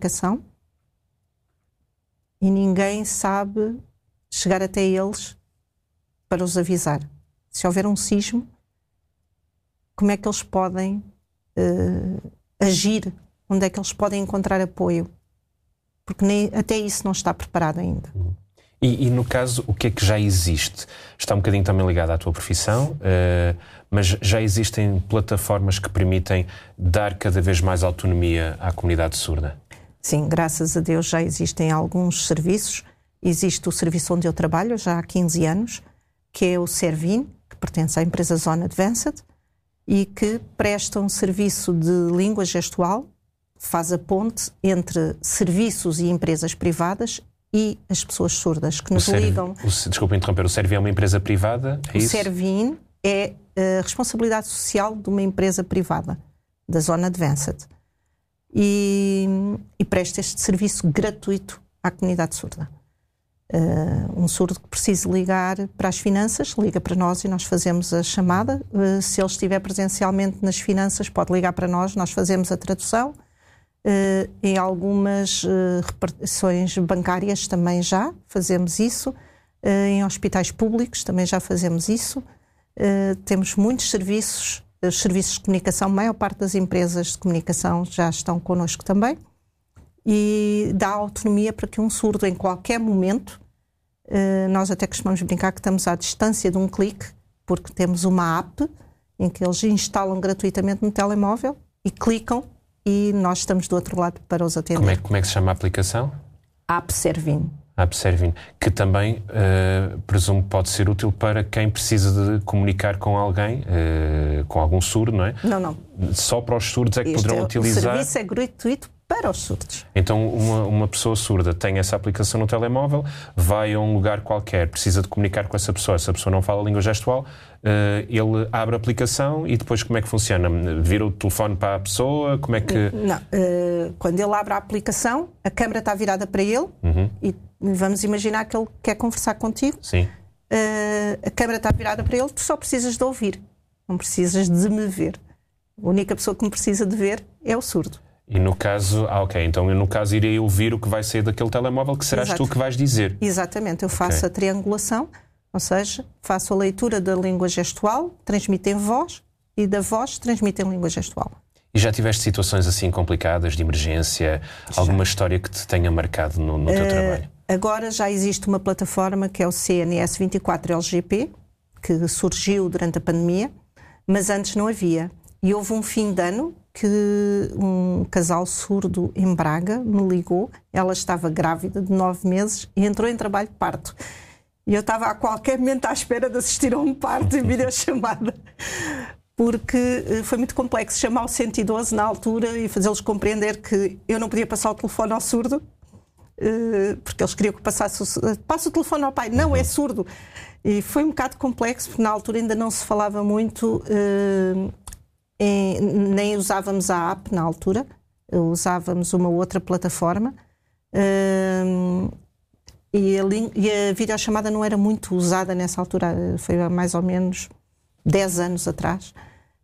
comunicação e ninguém sabe chegar até eles para os avisar. Se houver um sismo, como é que eles podem agir? Onde é que eles podem encontrar apoio? Porque até isso não está preparado ainda. E no caso, o que é que já existe? Está um bocadinho também ligado à tua profissão, mas já existem plataformas que permitem dar cada vez mais autonomia à comunidade surda? Sim, graças a Deus já existem alguns serviços. Existe o serviço onde eu trabalho já há 15 anos, que é o Servin, que pertence à empresa Zona Advanced, e que presta um serviço de língua gestual, faz a ponte entre serviços e empresas privadas e as pessoas surdas que nos ligam. Desculpa interromper, o Servin é uma empresa privada? É isso? O Servin é a responsabilidade social de uma empresa privada, da Zona Advanced. E presta este serviço gratuito à comunidade surda. Um surdo que precise ligar para as finanças, liga para nós e nós fazemos a chamada. Se ele estiver presencialmente nas finanças, pode ligar para nós, nós fazemos a tradução. Em algumas repartições bancárias também já fazemos isso. Em hospitais públicos também já fazemos isso. Temos muitos serviços, os serviços de comunicação, a maior parte das empresas de comunicação já estão connosco também. E dá autonomia para que um surdo, em qualquer momento, nós até costumamos brincar que estamos à distância de um clique, porque temos uma app em que eles instalam gratuitamente no telemóvel e clicam e nós estamos do outro lado para os atender. Como é que se chama a aplicação? App Servin. App Servin, que também, presumo, pode ser útil para quem precisa de comunicar com alguém, com algum surdo, não é? Não. Só para os surdos é que poderão utilizar. O serviço é gratuito para os surdos. Então uma pessoa surda tem essa aplicação no telemóvel, vai a um lugar qualquer, precisa de comunicar com essa pessoa não fala a língua gestual, ele abre a aplicação e depois como é que funciona? Vira o telefone para a pessoa? Como é que... Não, quando ele abre a aplicação, a câmara está virada para ele e vamos imaginar que ele quer conversar contigo. Sim. A câmara está virada para ele, tu só precisas de ouvir, não precisas de me ver. A única pessoa que me precisa de ver é o surdo. E no caso, então eu no caso irei ouvir o que vai sair daquele telemóvel, que serás tu que vais dizer. Exatamente, eu faço a triangulação, ou seja, faço a leitura da língua gestual, transmito em voz e da voz transmito em língua gestual. E já tiveste situações assim complicadas, de emergência, alguma história que te tenha marcado no teu trabalho? Agora já existe uma plataforma que é o CNS 24LGP, que surgiu durante a pandemia, mas antes não havia. E houve um fim de ano que um casal surdo em Braga me ligou, ela estava grávida de 9 meses e entrou em trabalho de parto. E eu estava a qualquer momento à espera de assistir a um parto em videochamada, porque foi muito complexo chamar o 112 na altura e fazê-los compreender que eu não podia passar o telefone ao surdo, porque eles queriam que passasse o telefone ao pai. Não, é surdo. E foi um bocado complexo, porque na altura ainda não se falava muito... nem usávamos a app na altura, usávamos uma outra plataforma e a videochamada não era muito usada nessa altura, foi há mais ou menos 10 anos atrás,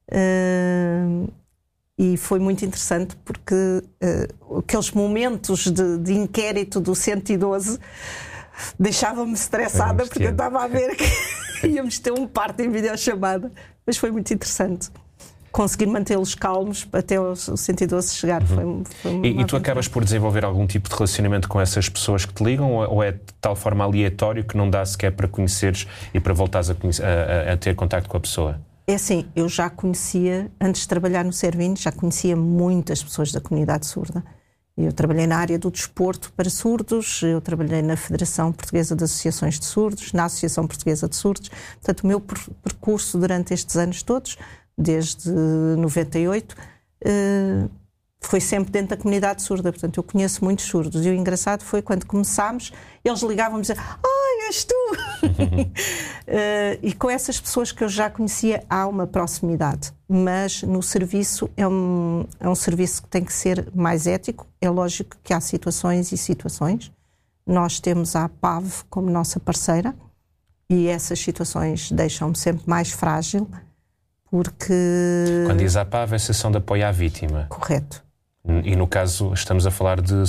e foi muito interessante porque aqueles momentos de inquérito do 112 deixavam-me estressada porque eu estava a ver que íamos ter um parto em videochamada, mas foi muito interessante. Conseguir mantê-los calmos até o 112 chegar. E tu acabas por desenvolver algum tipo de relacionamento com essas pessoas que te ligam ou é de tal forma aleatório que não dá sequer para conheceres e para voltares a ter contacto com a pessoa? É assim, eu já conhecia, antes de trabalhar no Servin, já conhecia muitas pessoas da comunidade surda. Eu trabalhei na área do desporto para surdos, eu trabalhei na Federação Portuguesa de Associações de Surdos, na Associação Portuguesa de Surdos. Portanto, o meu percurso durante estes anos todos, desde 98, foi sempre dentro da comunidade surda. Portanto, eu conheço muitos surdos. E o engraçado foi quando começámos, eles ligavam-me e diziam: "Ai, és tu!" E com essas pessoas que eu já conhecia há uma proximidade. Mas no serviço é um serviço que tem que ser mais ético. É lógico que há situações e situações. Nós temos a APAV como nossa parceira e essas situações deixam-me sempre mais frágil. Porque... Quando diz APAV, é a Associação de Apoio à Vítima. Correto. E no caso, estamos a falar de